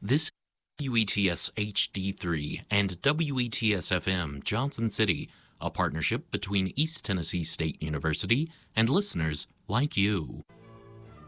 This WETS HD3 and WETS FM Johnson City, a partnership between East Tennessee State University and listeners like you.